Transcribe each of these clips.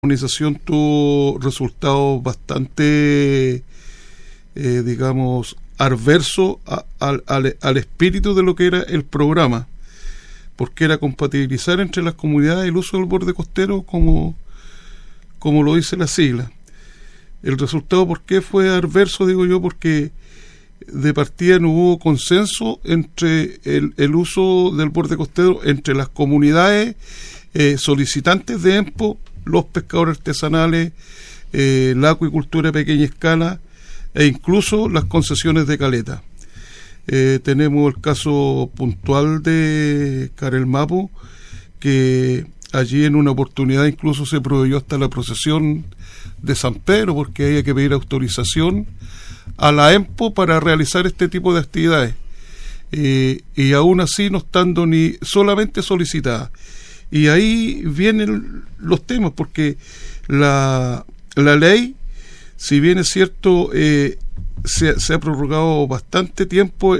organización tuvo resultados bastante, digamos, adversos al espíritu de lo que era el programa, porque era compatibilizar entre las comunidades el uso del borde costero como lo dice la sigla. El resultado, ¿por qué fue adverso? Digo yo, porque de partida no hubo consenso entre el uso del borde costero entre las comunidades solicitantes de EMPO, los pescadores artesanales, la acuicultura a pequeña escala e incluso las concesiones de caleta. Tenemos el caso puntual de Carelmapo, que allí en una oportunidad incluso se prohibió hasta la procesión de San Pedro, porque había que pedir autorización a la EMPO para realizar este tipo de actividades, y aún así no estando ni solamente solicitada. Y ahí vienen los temas, porque la ley, si bien es cierto, se ha prorrogado bastante tiempo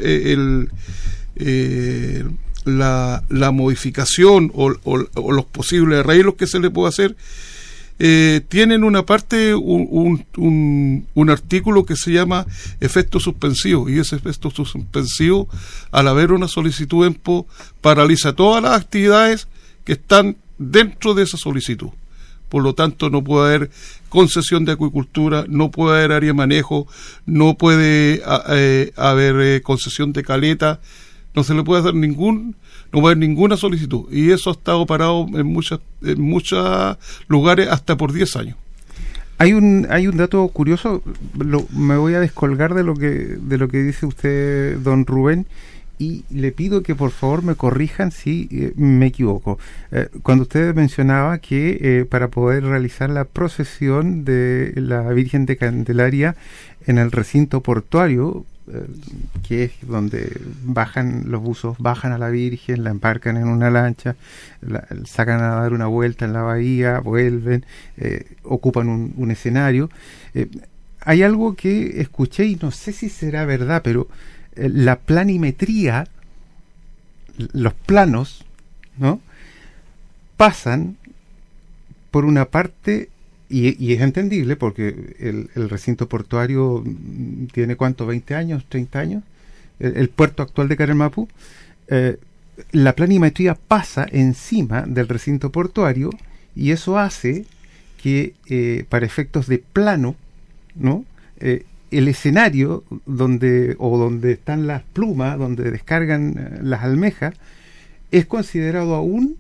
la modificación o los posibles arreglos que se le puede hacer, tienen una parte, un artículo que se llama efecto suspensivo, y ese efecto suspensivo, al haber una solicitud EMPO, paraliza todas las actividades que están dentro de esa solicitud. Por lo tanto, no puede haber concesión de acuicultura, no puede haber área de manejo, no puede haber concesión de caleta, no se le puede hacer no puede haber ninguna solicitud, y eso ha estado parado en muchos lugares hasta por 10 años. Hay un dato curioso, me voy a descolgar de lo que dice usted, don Rubén, y le pido que por favor me corrijan si me equivoco. Cuando usted mencionaba que para poder realizar la procesión de la Virgen de Candelaria en el recinto portuario, que es donde bajan los buzos, bajan a la Virgen, la embarcan en una lancha, sacan a dar una vuelta en la bahía, vuelven, ocupan un escenario. Hay algo que escuché y no sé si será verdad, pero la planimetría, los planos, ¿no?, pasan por una parte, y es entendible porque el recinto portuario tiene ¿cuánto? 20 años, 30 años, el puerto actual de Carelmapo. La planimetría pasa encima del recinto portuario, y eso hace que para efectos de plano, ¿no?, el escenario donde están las plumas, donde descargan las almejas, es considerado aún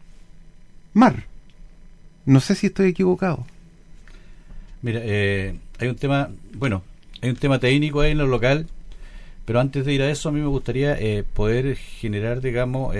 mar. No sé si estoy equivocado. Mira, hay un tema técnico ahí en lo local, pero antes de ir a eso, a mí me gustaría poder generar, digamos,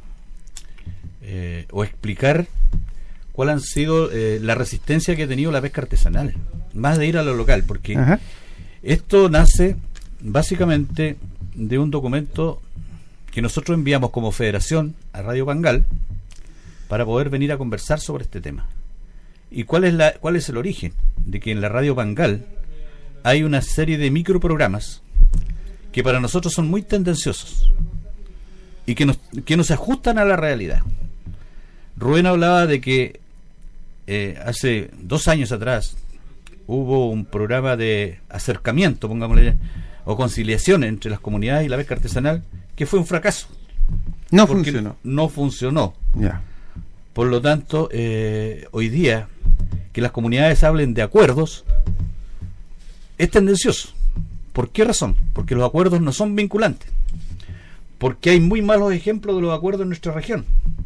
o explicar cuál han sido la resistencia que ha tenido la pesca artesanal, más de ir a lo local, porque Ajá. Esto nace básicamente de un documento que nosotros enviamos como federación a Radio Pangal para poder venir a conversar sobre este tema. ¿Y cuál es el origen? De que en la Radio Pangal hay una serie de microprogramas que para nosotros son muy tendenciosos y que no se ajustan a la realidad. Rubén hablaba de que hace 2 años atrás hubo un programa de acercamiento, pongámosle, o conciliación entre las comunidades y la pesca artesanal, que fue un fracaso. No funcionó. Yeah. Por lo tanto, hoy día, que las comunidades hablen de acuerdos es tendencioso. ¿Por qué razón? Porque los acuerdos no son vinculantes. Porque hay muy malos ejemplos de los acuerdos en nuestra región.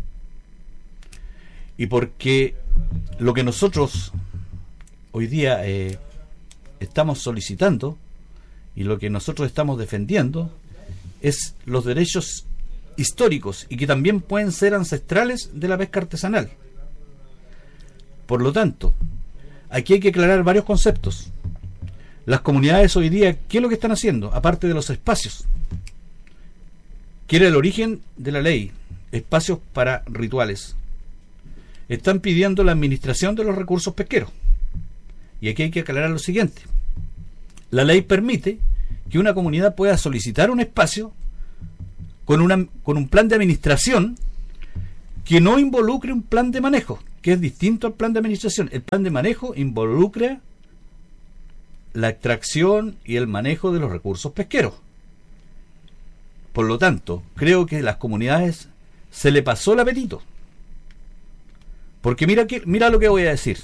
Y porque lo que nosotros hoy día estamos solicitando y lo que nosotros estamos defendiendo es los derechos históricos y que también pueden ser ancestrales de la pesca artesanal. Por lo tanto, aquí hay que aclarar varios conceptos. Las comunidades hoy día, ¿qué es lo que están haciendo? Aparte de los espacios, que era el origen de la ley, espacios para rituales, están pidiendo la administración de los recursos pesqueros. Y aquí hay que aclarar lo siguiente: la ley permite que una comunidad pueda solicitar un espacio con un plan de administración que no involucre un plan de manejo. que es distinto al plan de administración. El plan de manejo involucra la extracción y el manejo de los recursos pesqueros. Por lo tanto, creo que a las comunidades se le pasó el apetito. Porque mira lo que voy a decir.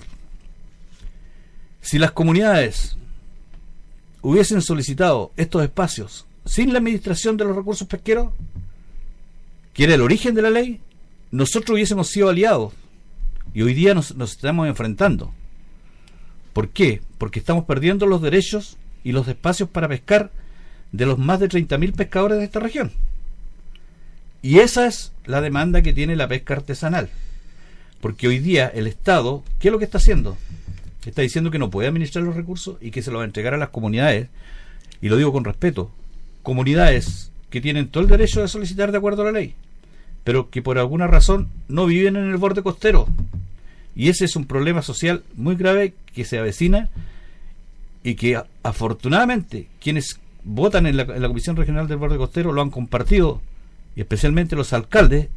Si las comunidades hubiesen solicitado estos espacios sin la administración de los recursos pesqueros, que era el origen de la ley, nosotros hubiésemos sido aliados. Y hoy día nos estamos enfrentando. ¿Por qué? Porque estamos perdiendo los derechos y los espacios para pescar de los más de 30.000 pescadores de esta región. Y esa es la demanda que tiene la pesca artesanal. Porque hoy día el Estado, ¿qué es lo que está haciendo? Está diciendo que no puede administrar los recursos y que se los va a entregar a las comunidades. Y lo digo con respeto. Comunidades que tienen todo el derecho de solicitar de acuerdo a la ley, pero que por alguna razón no viven en el borde costero. Y ese es un problema social muy grave que se avecina y que afortunadamente quienes votan en la Comisión Regional del Borde Costero lo han compartido, y especialmente los alcaldes,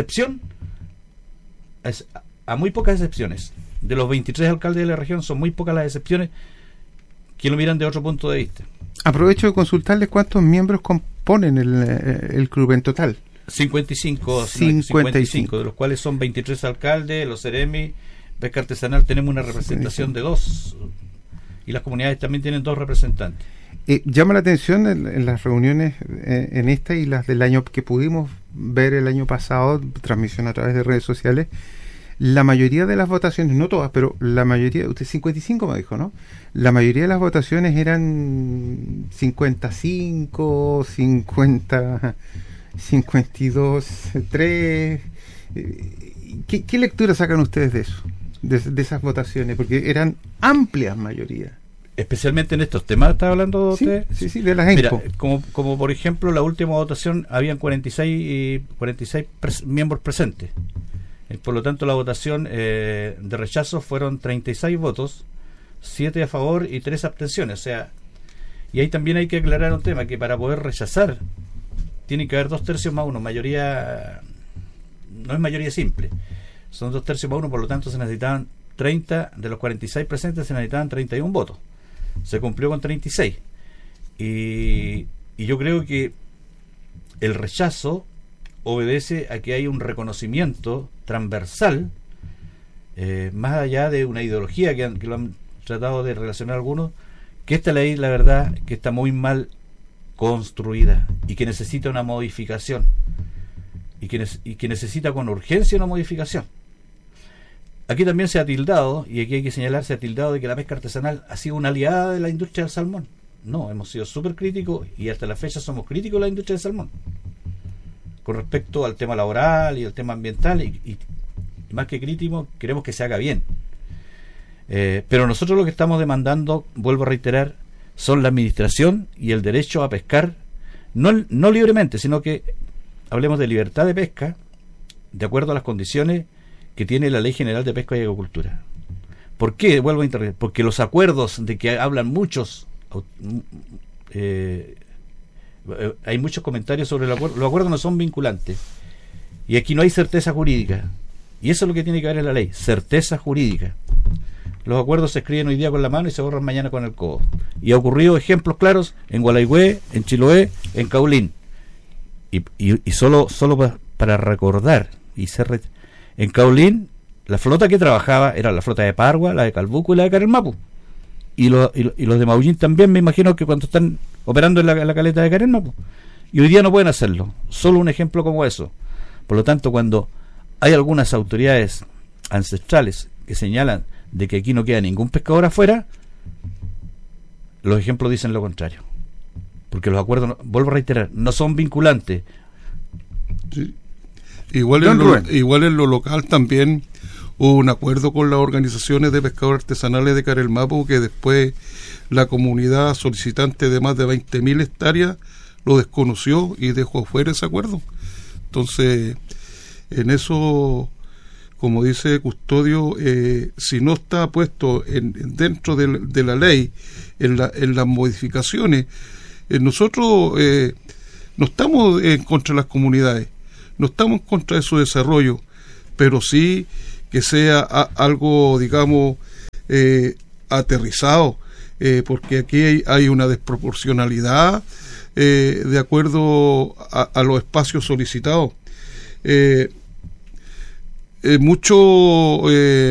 a muy pocas excepciones. De los 23 alcaldes de la región, son muy pocas las excepciones que lo miran de otro punto de vista. Aprovecho de consultarles cuántos miembros componen el club en total. 55, de los cuales son 23 alcaldes, los Ceremi, pesca artesanal tenemos una representación de 2, y las comunidades también tienen 2 representantes. Llama la atención en las reuniones, en esta y las del año que pudimos ver el año pasado, transmisión a través de redes sociales, la mayoría de las votaciones, no todas, pero la mayoría, usted 55 me dijo, ¿no? La mayoría de las votaciones eran 55, 50, 52, 3. ¿Qué lectura sacan ustedes de eso? De esas votaciones, porque eran amplias mayorías. Especialmente en estos temas, ¿está hablando usted? Sí, de las ENCO. Mira, como por ejemplo, la última votación, habían 46 miembros presentes. Por lo tanto, la votación de rechazo fueron 36 votos, 7 a favor y 3 abstenciones. O sea, y ahí también hay que aclarar un tema, que para poder rechazar tiene que haber 2/3 más 1. Mayoría, no es mayoría simple, son 2/3 más 1, por lo tanto se necesitaban 30, de los 46 presentes se necesitaban 31 votos. Se cumplió con 36. Y yo creo que el rechazo obedece a que hay un reconocimiento transversal, más allá de una ideología que lo han tratado de relacionar algunos, que esta ley, la verdad, que está muy mal construida y que necesita una modificación y que necesita con urgencia una modificación. Aquí también se ha tildado, y aquí hay que señalar, se ha tildado de que la pesca artesanal ha sido una aliada de la industria del salmón. No, hemos sido súper críticos y hasta la fecha somos críticos de la industria del salmón con respecto al tema laboral y al tema ambiental, y más que críticos, queremos que se haga bien. Pero nosotros lo que estamos demandando, vuelvo a reiterar, son la administración y el derecho a pescar, no libremente, sino que hablemos de libertad de pesca de acuerdo a las condiciones que tiene la Ley General de Pesca y Acuicultura. ¿Por qué? Vuelvo a intervenir. Porque los acuerdos de que hablan muchos, hay muchos comentarios sobre el acuerdo. Los acuerdos no son vinculantes y aquí no hay certeza jurídica, y eso es lo que tiene que haber en la ley, certeza jurídica. Los acuerdos se escriben hoy día con la mano y se borran mañana con el codo, y ha ocurrido ejemplos claros en Gualaigüe, en Chiloé, en Caulín, y solo para recordar y en Caulín la flota que trabajaba era la flota de Pargua, la de Calbuco y la de Carelmapu. Y los de Maullín también, me imagino que cuando están operando en la caleta de Carelmapu. Y hoy día no pueden hacerlo. Solo un ejemplo como eso. Por lo tanto, cuando hay algunas autoridades ancestrales que señalan de que aquí no queda ningún pescador afuera, los ejemplos dicen lo contrario. Porque los acuerdos, vuelvo a reiterar, no son vinculantes. Sí. Igual en lo local también hubo un acuerdo con las organizaciones de pescadores artesanales de Carelmapu, que después la comunidad solicitante de más de 20.000 hectáreas lo desconoció y dejó fuera ese acuerdo. Entonces, en eso, como dice Custodio, si no está puesto dentro de la ley, en las modificaciones, nosotros no estamos en contra de las comunidades, no estamos en contra de su desarrollo, pero sí que sea algo, digamos, aterrizado, porque aquí hay una desproporcionalidad de acuerdo a los espacios solicitados. Muchos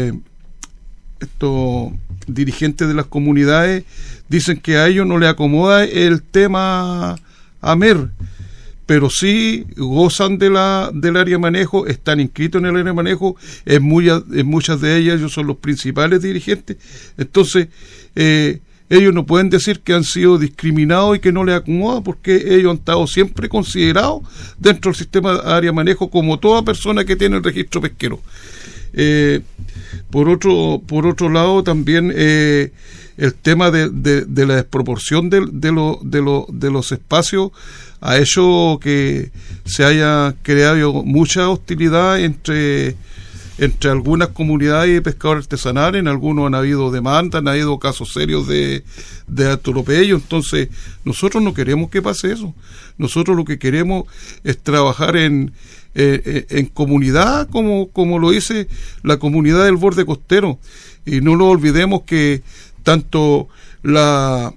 estos dirigentes de las comunidades dicen que a ellos no les acomoda el tema AMER, pero sí gozan del área de manejo, están inscritos en el área de manejo, en muchas de ellas ellos son los principales dirigentes. Entonces ellos no pueden decir que han sido discriminados y que no les acomoda, porque ellos han estado siempre considerados dentro del sistema de área de manejo como toda persona que tiene el registro pesquero. Por otro lado, también el tema de la desproporción de los espacios ha hecho que se haya creado mucha hostilidad entre algunas comunidades de pescadores artesanales. En algunos han habido demandas, han habido casos serios de atropello. Entonces nosotros no queremos que pase eso. Nosotros lo que queremos es trabajar en comunidad, como lo dice la comunidad del borde costero, y no nos olvidemos que tanto la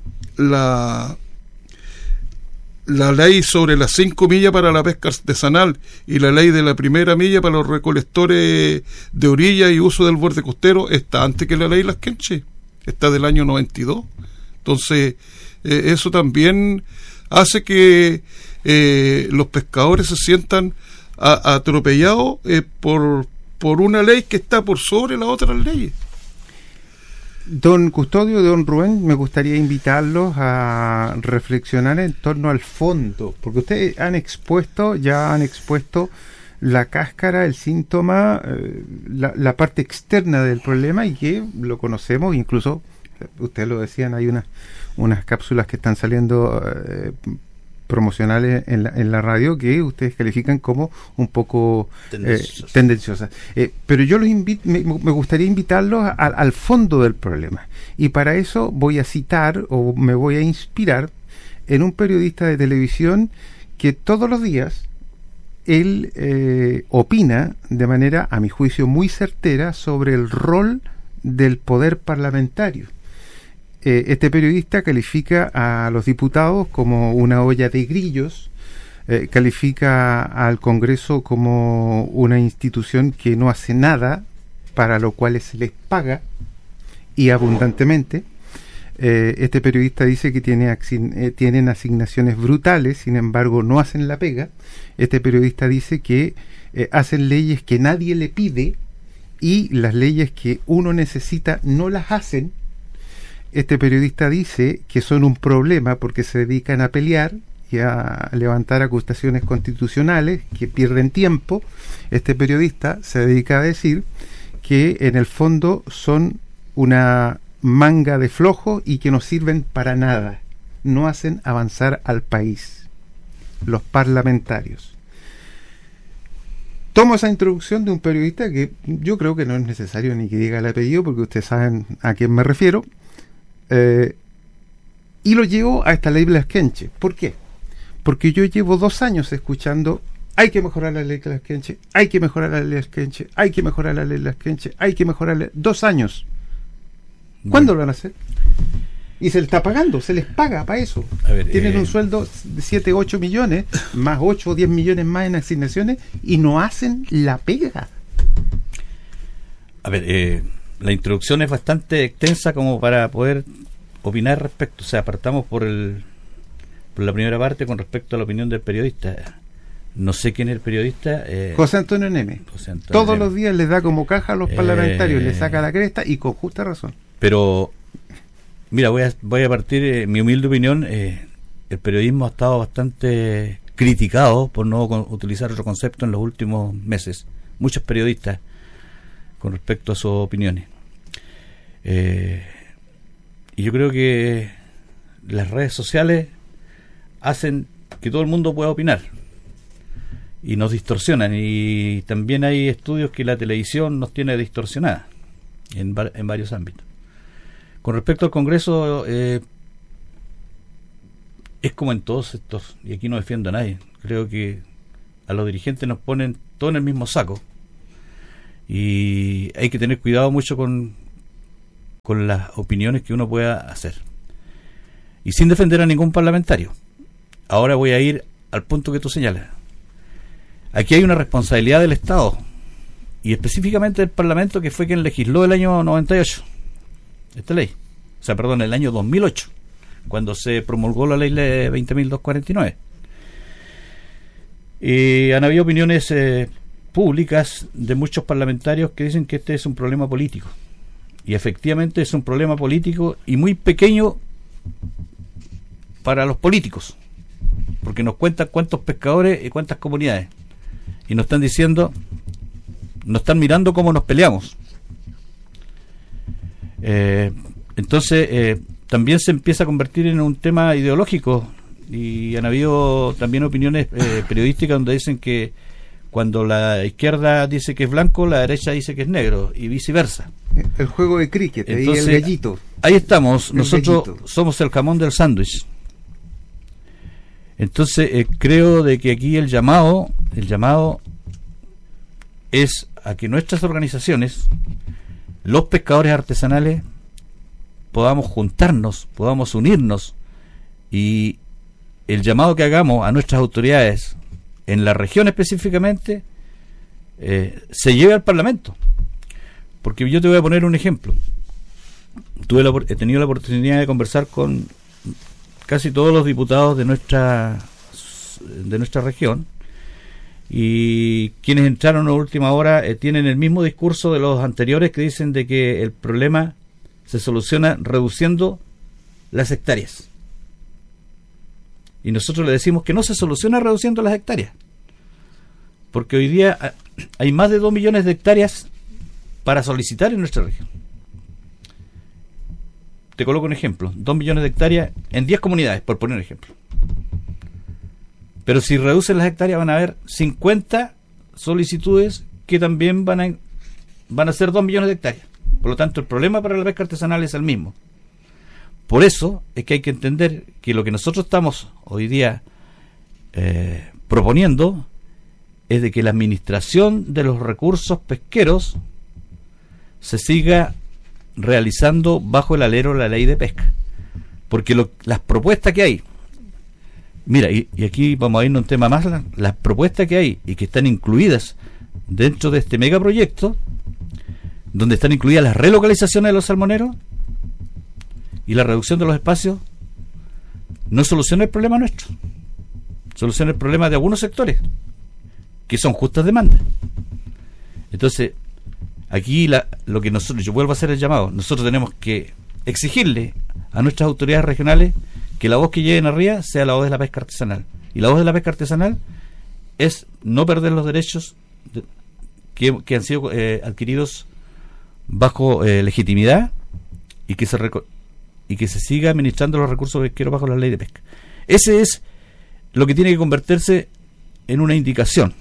ley sobre las 5 millas para la pesca artesanal y la ley de la primera milla para los recolectores de orilla y uso del borde costero está antes que la ley Las Quenches, está del año 92. Entonces eso también hace que los pescadores se sientan atropellados por una ley que está por sobre las otras leyes. Don Custodio, don Rubén, me gustaría invitarlos a reflexionar en torno al fondo, porque ustedes ya han expuesto la cáscara, el síntoma, la parte externa del problema, y que lo conocemos. Incluso ustedes lo decían, hay unas cápsulas que están saliendo promocionales en la radio que ustedes califican como un poco tendenciosas. Pero yo me gustaría invitarlos al fondo del problema, y para eso voy a citar o me voy a inspirar en un periodista de televisión que todos los días él opina de manera, a mi juicio, muy certera sobre el rol del poder parlamentario. Este periodista califica a los diputados como una olla de grillos, califica al Congreso como una institución que no hace nada, para lo cual se les paga, y abundantemente. Este periodista dice que tienen asignaciones brutales, sin embargo no hacen la pega. Este periodista dice que hacen leyes que nadie le pide, y las leyes que uno necesita no las hacen. Este periodista dice que son un problema porque se dedican a pelear y a levantar acusaciones constitucionales que pierden tiempo. Este periodista se dedica a decir que en el fondo son una manga de flojos y que no sirven para nada, no hacen avanzar al país, los parlamentarios. Tomo esa introducción de un periodista que yo creo que no es necesario ni que diga el apellido, porque ustedes saben a quién me refiero. Y lo llevo a esta ley Las Quenches. ¿Por qué? Porque yo llevo 2 años escuchando: hay que mejorar la ley Las Quenches, hay que mejorar la ley Las Quenches, hay que mejorar la ley Las Quenches, hay que mejorar 2 años. ¿Cuándo lo van a hacer? Y se les está pagando, se les paga para eso. Tienen un sueldo de 7, 8 millones, más 8 o 10 millones más en asignaciones, y no hacen la pega. La introducción es bastante extensa como para poder opinar respecto. O sea, partamos por la primera parte con respecto a la opinión del periodista. No sé quién es el periodista. José Antonio Neme. Todos los días les da como caja a los parlamentarios, les saca la cresta, y con justa razón. Pero, mira, voy a partir, mi humilde opinión. El periodismo ha estado bastante criticado, por no utilizar otro concepto, en los últimos meses. Muchos periodistas con respecto a sus opiniones. Y yo creo que las redes sociales hacen que todo el mundo pueda opinar y nos distorsionan, y también hay estudios que la televisión nos tiene distorsionada en varios ámbitos. Con respecto al Congreso, es como en todos estos, y aquí no defiendo a nadie. Creo que a los dirigentes nos ponen todo en el mismo saco, y hay que tener cuidado mucho con las opiniones que uno pueda hacer, y sin defender a ningún parlamentario. Ahora voy a ir al punto que tú señalas. Aquí hay una responsabilidad del Estado, y específicamente del Parlamento, que fue quien legisló el año 98 esta ley, el año 2008, cuando se promulgó la ley 20.249. Han habido opiniones públicas de muchos parlamentarios que dicen que este es un problema político, y efectivamente es un problema político y muy pequeño para los políticos, porque nos cuentan cuántos pescadores y cuántas comunidades, y nos están diciendo, nos están mirando cómo nos peleamos. Entonces también se empieza a convertir en un tema ideológico, y han habido también opiniones periodísticas donde dicen que cuando la izquierda dice que es blanco, la derecha dice que es negro, y viceversa. El juego de cricket. Entonces, ahí el gallito. Ahí estamos, nosotros gallito. Somos el jamón del sándwich. Entonces creo de que aquí el llamado es a que nuestras organizaciones, los pescadores artesanales, podamos juntarnos, podamos unirnos, y el llamado que hagamos a nuestras autoridades en la región específicamente se lleve al Parlamento. Porque yo te voy a poner un ejemplo. He tenido la oportunidad de conversar con casi todos los diputados de nuestra región, y quienes entraron a última hora tienen el mismo discurso de los anteriores, que dicen de que el problema se soluciona reduciendo las hectáreas, y nosotros le decimos que no se soluciona reduciendo las hectáreas, porque hoy día hay más de 2 millones de hectáreas para solicitar en nuestra región. Te coloco un ejemplo: 2 millones de hectáreas en 10 comunidades, por poner un ejemplo. Pero si reducen las hectáreas, van a haber 50 solicitudes que también van a ser 2 millones de hectáreas. Por lo tanto, el problema para la pesca artesanal es el mismo. Por eso es que hay que entender que lo que nosotros estamos hoy día proponiendo es de que la administración de los recursos pesqueros se siga realizando bajo el alero de la ley de pesca, porque las propuestas que hay, mira, y aquí vamos a irnos a un tema más, las propuestas que hay y que están incluidas dentro de este megaproyecto, donde están incluidas las relocalizaciones de los salmoneros y la reducción de los espacios, no soluciona el problema nuestro, soluciona el problema de algunos sectores que son justas demandas. Entonces aquí lo que yo vuelvo a hacer el llamado, nosotros tenemos que exigirle a nuestras autoridades regionales que la voz que lleven arriba sea la voz de la pesca artesanal, y la voz de la pesca artesanal es no perder los derechos que han sido adquiridos bajo legitimidad, y que se siga administrando los recursos pesqueros bajo la ley de pesca. Ese es lo que tiene que convertirse en una indicación.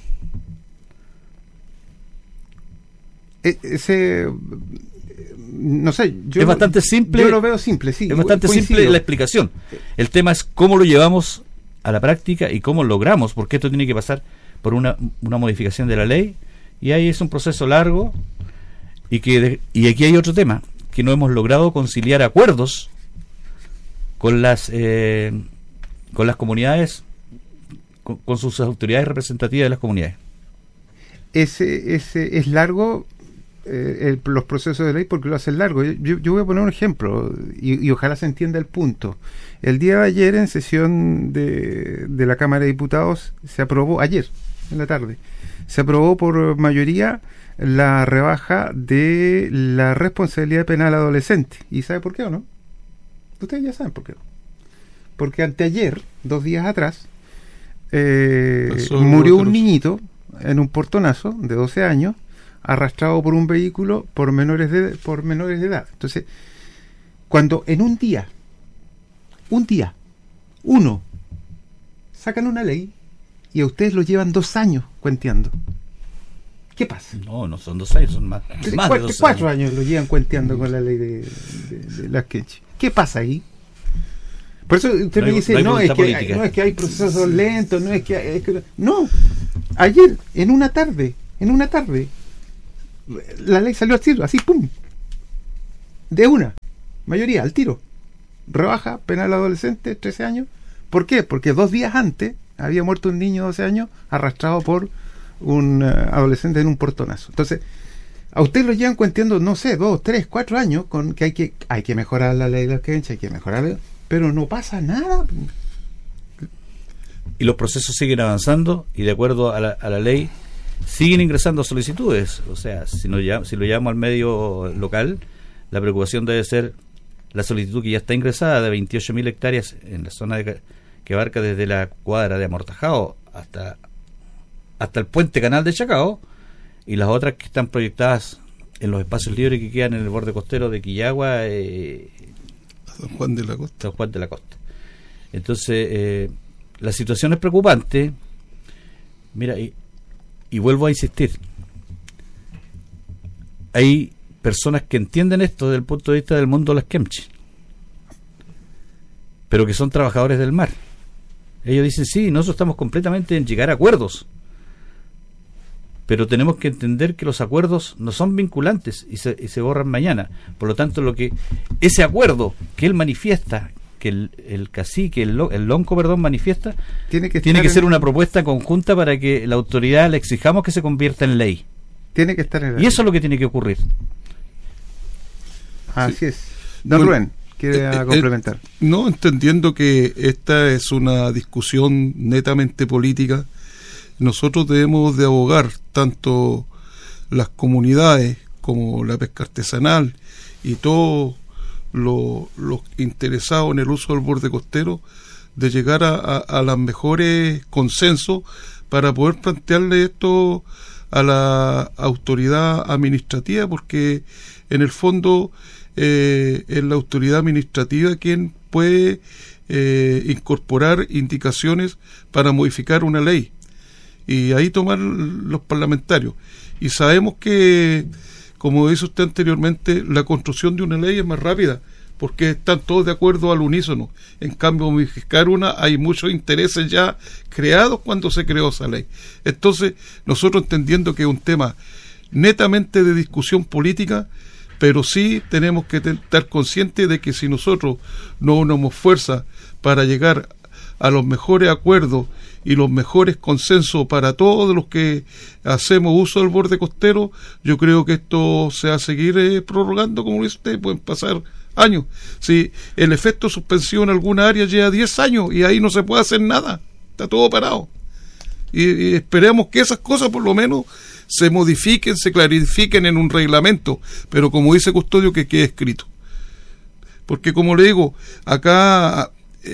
No sé, es bastante simple. Yo lo veo simple, sí. Es bastante simple la explicación. El tema es cómo lo llevamos a la práctica y cómo logramos, porque esto tiene que pasar por una modificación de la ley, y ahí es un proceso largo, y aquí hay otro tema, que no hemos logrado conciliar acuerdos con las comunidades, con sus autoridades representativas de las comunidades. Ese es largo, los procesos de ley, porque lo hacen largo. Yo voy a poner un ejemplo, y ojalá se entienda el punto. El día de ayer, en sesión de la Cámara de Diputados, se aprobó, ayer en la tarde, se aprobó por mayoría la rebaja de la responsabilidad penal adolescente. ¿Y sabe por qué o no? Ustedes ya saben por qué. Porque anteayer, 2 días atrás, murió un niñito en un portonazo de 12 años, arrastrado por un vehículo por menores de edad. Entonces, cuando en un día, sacan una ley y a ustedes lo llevan 2 años cuenteando, ¿qué pasa? No son 2 años, son más de 2 años. 4 años lo llevan cuenteando con la ley de las quenches. ¿Qué pasa ahí? Por eso usted me dice, no es que hay procesos lentos, no. Ayer, en una tarde, la ley salió al tiro, así, pum, de una, mayoría, al tiro. Rebaja penal adolescente, 13 años. ¿Por qué? Porque 2 días antes había muerto un niño de 12 años arrastrado por un adolescente en un portonazo. Entonces, a usted lo llevan cuenteando, no sé, 2, 3, 4 años con que hay que mejorar la ley de los quenches, hay que mejorarla, pero no pasa nada. Y los procesos siguen avanzando y de acuerdo a la ley siguen ingresando solicitudes. O sea, si lo llevamos al medio local, la preocupación debe ser la solicitud que ya está ingresada de 28.000 hectáreas en la zona que abarca desde la cuadra de Amortajao hasta el puente canal de Chacao, y las otras que están proyectadas en los espacios libres que quedan en el borde costero de Quillagua, San Juan de la Costa. Entonces, la situación es preocupante. Mira, y vuelvo a insistir, hay personas que entienden esto desde el punto de vista del mundo de las quemches, pero que son trabajadores del mar. Ellos dicen, sí, nosotros estamos completamente en llegar a acuerdos, pero tenemos que entender que los acuerdos no son vinculantes y se borran mañana. Por lo tanto, ese acuerdo que él manifiesta, que el cacique, el lonco, manifiesta, tiene que ser una propuesta conjunta para que la autoridad le exijamos que se convierta en ley. Tiene que estar en la y eso es lo que tiene que ocurrir. Así es. Don Rubén, ¿quiere complementar? No, entendiendo que esta es una discusión netamente política, nosotros debemos de abogar, tanto las comunidades como la pesca artesanal y todos los interesados en el uso del borde costero, de llegar a los mejores consensos para poder plantearle esto a la autoridad administrativa, porque en el fondo es la autoridad administrativa quien puede incorporar indicaciones para modificar una ley, y ahí tomar los parlamentarios. Y sabemos que, como dice usted anteriormente, la construcción de una ley es más rápida porque están todos de acuerdo al unísono. En cambio, modificar una, hay muchos intereses ya creados cuando se creó esa ley. Entonces, nosotros, entendiendo que es un tema netamente de discusión política, pero sí tenemos que estar conscientes de que si nosotros no unamos fuerza para llegar a los mejores acuerdos y los mejores consensos para todos los que hacemos uso del borde costero, yo creo que esto se va a seguir prorrogando, como dice usted, pueden pasar años. Si el efecto suspensión en alguna área lleva 10 años y ahí no se puede hacer nada, está todo parado. Y esperemos que esas cosas por lo menos se modifiquen, se clarifiquen en un reglamento, pero como dice Custodio, que quede escrito. Porque como le digo, acá,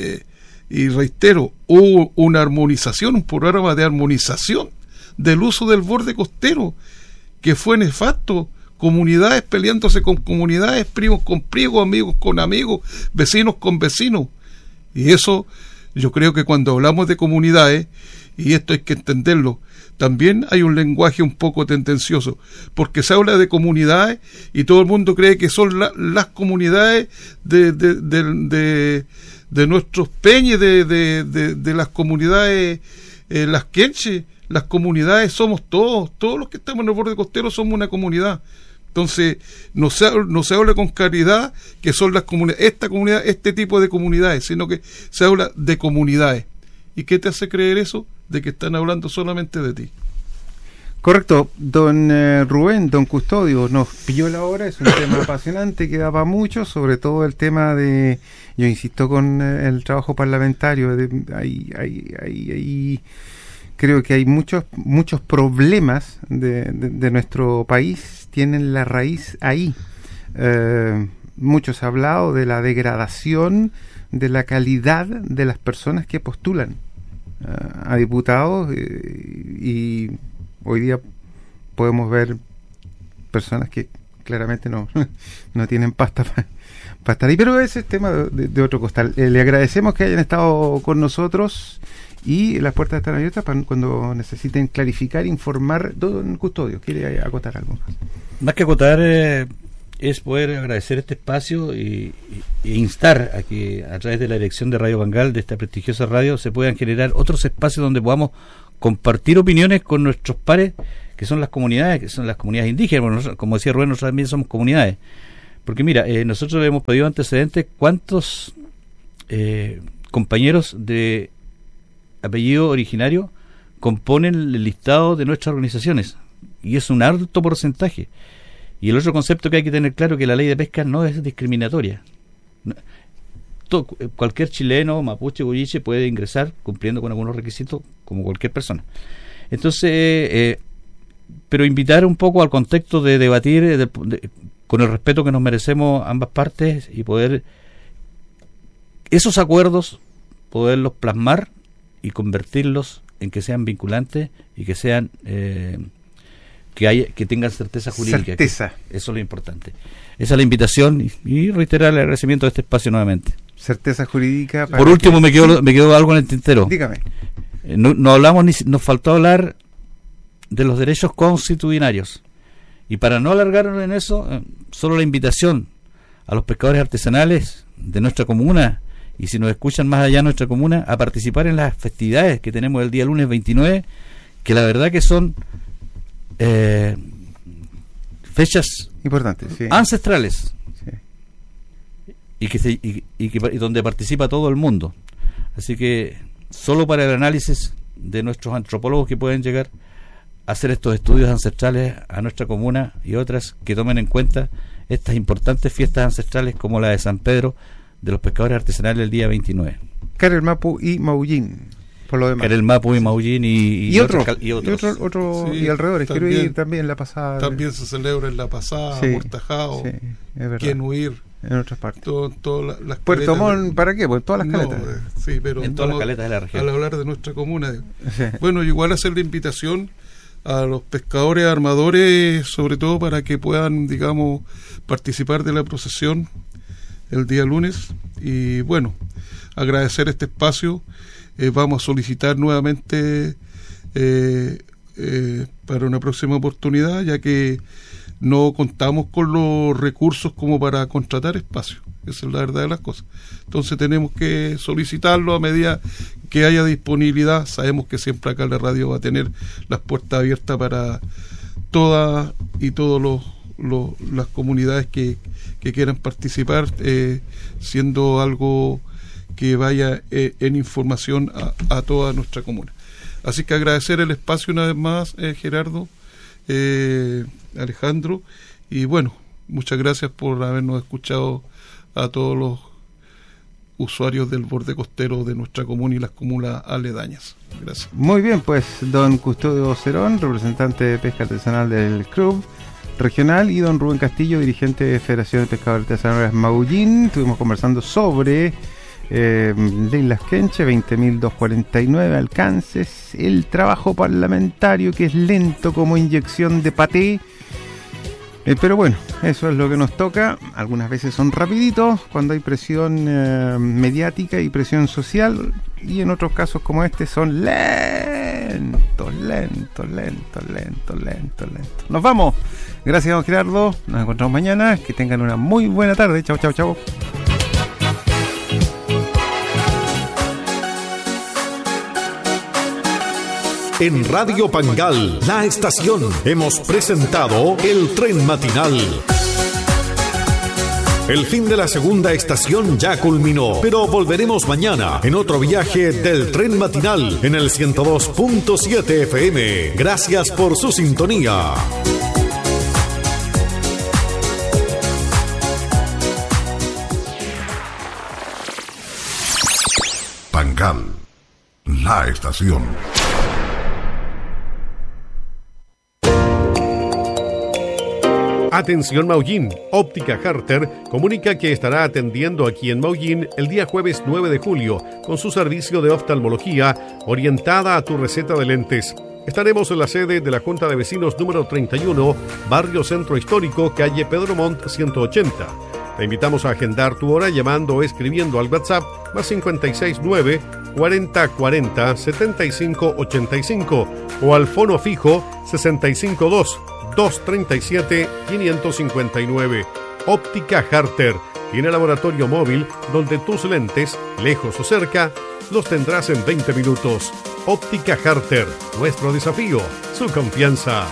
y reitero, hubo una armonización, un programa de armonización del uso del borde costero, que fue nefasto. Comunidades peleándose con comunidades, primos con primos, amigos con amigos, vecinos con vecinos. Y eso, yo creo que cuando hablamos de comunidades, y esto hay que entenderlo, también hay un lenguaje un poco tendencioso, porque se habla de comunidades y todo el mundo cree que son las comunidades de nuestros peñes, de las comunidades, las quenches. Las comunidades somos todos los que estamos en el borde costero somos una comunidad. Entonces, no se habla con claridad que son las comunidades, este tipo de comunidades, sino que se habla de comunidades. ¿Y qué te hace creer eso? De que están hablando solamente de ti. Correcto, don Rubén, don Custodio, nos pilló la hora, es un tema apasionante que da para mucho, sobre todo el tema de, yo insisto con el trabajo parlamentario, creo que hay muchos problemas de nuestro país, tienen la raíz ahí. Muchos han hablado de la degradación de la calidad de las personas que postulan a diputados, y hoy día podemos ver personas que claramente no tienen pasta para estar ahí, pero ese es tema de otro costal. Le agradecemos que hayan estado con nosotros y las puertas están abiertas para cuando necesiten clarificar, informar. Don Custodio, ¿quiere acotar algo más? Más que acotar, es poder agradecer este espacio e instar a que a través de la dirección de Radio Bangal, de esta prestigiosa radio, se puedan generar otros espacios donde podamos compartir opiniones con nuestros pares que son las comunidades indígenas. Bueno, como decía Rubén, nosotros también somos comunidades. Porque mira, nosotros le hemos pedido antecedentes cuántos compañeros de apellido originario componen el listado de nuestras organizaciones, y es un alto porcentaje. Y el otro concepto que hay que tener claro, que la ley de pesca no es discriminatoria. Cualquier chileno, mapuche, huilliche puede ingresar cumpliendo con algunos requisitos como cualquier persona. Entonces, pero invitar un poco al contexto de debatir con el respeto que nos merecemos ambas partes, y poder esos acuerdos poderlos plasmar y convertirlos en que sean vinculantes y que sean que tengan certeza jurídica. Eso es lo importante. Esa es la invitación, y reiterar el agradecimiento de este espacio nuevamente. Certeza jurídica. Por último, me quedó algo en el tintero. Dígame. No hablamos, nos faltó hablar de los derechos constitucionarios. Y para no alargarnos en eso, solo la invitación a los pescadores artesanales de nuestra comuna, y si nos escuchan más allá de nuestra comuna, a participar en las festividades que tenemos el día lunes 29, que la verdad que son fechas importantes, sí, ancestrales, sí, y donde participa todo el mundo. Así que solo para el análisis de nuestros antropólogos que pueden llegar a hacer estos estudios ancestrales a nuestra comuna, y otras que tomen en cuenta estas importantes fiestas ancestrales como la de San Pedro de los pescadores artesanales el día 29. Carel Mapu y Maullín, por lo demás. Carel Mapu y Maullín y otros. Sí, y alrededores. Quiero ir también la pasada. También se celebra en La Pasada, sí, Mortajao, sí, Quienuir, en otras partes. Las Puerto Montt, ¿para qué? Pues todas las caletas. Sí, pero en todas las caletas de la región. Al hablar de nuestra comuna. Sí. Bueno, igual hacer la invitación a los pescadores armadores, sobre todo para que puedan, digamos, participar de la procesión el día lunes. Y bueno, agradecer este espacio. Vamos a solicitar nuevamente para una próxima oportunidad, ya que no contamos con los recursos como para contratar espacios. Esa es la verdad de las cosas. Entonces tenemos que solicitarlo a medida que haya disponibilidad. Sabemos que siempre acá la radio va a tener las puertas abiertas para todas y todos las comunidades que quieran participar, siendo algo que vaya en información a toda nuestra comuna. Así que agradecer el espacio una vez más, Gerardo, Alejandro, y bueno, muchas gracias por habernos escuchado a todos los usuarios del borde costero de nuestra comuna y las comunas aledañas. Gracias. Muy bien, pues don Custodio Cerón, representante de pesca artesanal del club regional, y don Rubén Castillo, dirigente de Federación de Pescadores Artesanales Maullín. Estuvimos conversando sobre Ley Las Quenches, 20.249 alcances, el trabajo parlamentario que es lento como inyección de paté, pero bueno, eso es lo que nos toca. Algunas veces son rapiditos cuando hay presión mediática y presión social, y en otros casos como este son lentos. Nos vamos. Gracias, don Gerardo. Nos encontramos mañana. Que tengan una muy buena tarde. Chao. En Radio Pangal, la estación, hemos presentado El Tren Matinal. El fin de la segunda estación ya culminó, pero volveremos mañana en otro viaje del Tren Matinal en el 102.7 FM. Gracias por su sintonía. Pangal, la estación. Atención Maullín, Óptica Harter comunica que estará atendiendo aquí en Maullín el día jueves 9 de julio con su servicio de oftalmología orientada a tu receta de lentes. Estaremos en la sede de la Junta de Vecinos número 31, Barrio Centro Histórico, calle Pedro Montt 180. Te invitamos a agendar tu hora llamando o escribiendo al WhatsApp más 569 40 40 75 85 o al fono fijo 652 237 559. Óptica Harter tiene laboratorio móvil donde tus lentes, lejos o cerca, los tendrás en 20 minutos. Óptica Harter. Nuestro desafío, su confianza.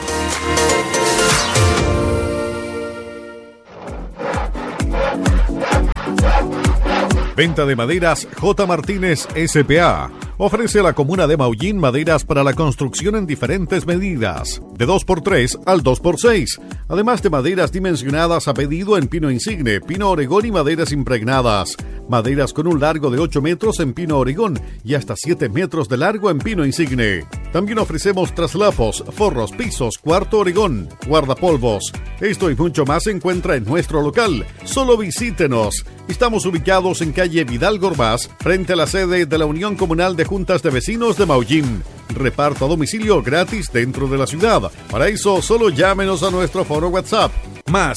Venta de maderas J. Martínez S.p.A. Ofrece a la comuna de Maullín maderas para la construcción en diferentes medidas, de 2x3 al 2x6, además de maderas dimensionadas a pedido en pino insigne, pino oregón y maderas impregnadas. Maderas con un largo de 8 metros en pino oregón y hasta 7 metros de largo en pino insigne. También ofrecemos traslapos, forros, pisos, cuarto oregón, guardapolvos. Esto y mucho más se encuentra en nuestro local. Solo visítenos. Estamos ubicados en calle Vidal Gorbaz, frente a la sede de la Unión Comunal de Juntas de Vecinos de Maullín. Reparto a domicilio gratis dentro de la ciudad. Para eso, solo llámenos a nuestro foro WhatsApp. Más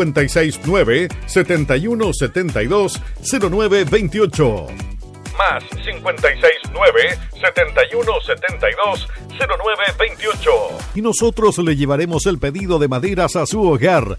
569-7172-0928. Más 569-7172-0928. Y nosotros le llevaremos el pedido de maderas a su hogar.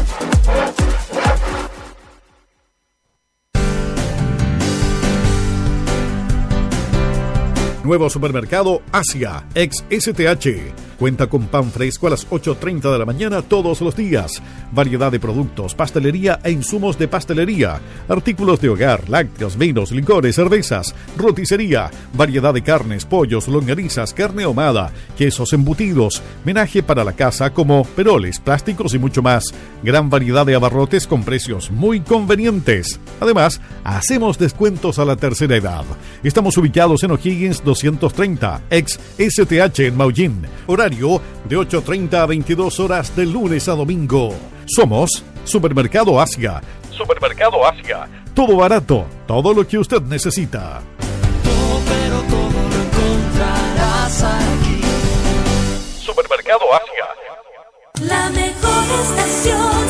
Nuevo supermercado Asia, ex STH. Cuenta con pan fresco a las 8:30 de la mañana todos los días. Variedad de productos, pastelería e insumos de pastelería. Artículos de hogar, lácteos, vinos, licores, cervezas, roticería. Variedad de carnes, pollos, longanizas, carne ahumada, quesos embutidos. Menaje para la casa como peroles, plásticos y mucho más. Gran variedad de abarrotes con precios muy convenientes. Además, hacemos descuentos a la tercera edad. Estamos ubicados en O'Higgins 230, ex STH en Maullín. Horario de 8:30 a 22 horas de lunes a domingo. Somos Supermercado Asia. Supermercado Asia. Todo barato, todo lo que usted necesita. Todo, pero todo lo encontrarás aquí. Supermercado Asia. La mejor estación,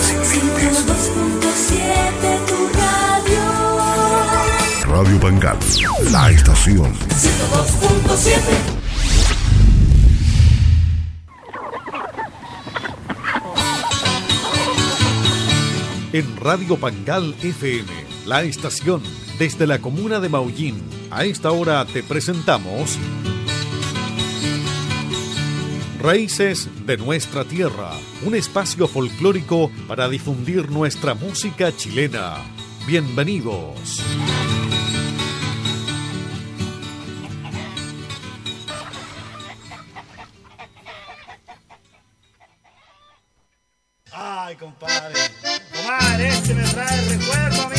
102.7 tu radio. Radio Pangal, la estación. 102.7. En Radio Pangal FM, la estación desde la comuna de Maullín. A esta hora te presentamos Raíces de nuestra tierra, un espacio folclórico para difundir nuestra música chilena. Bienvenidos. Ay, compadre. Comadre, este me trae recuerdo a mí.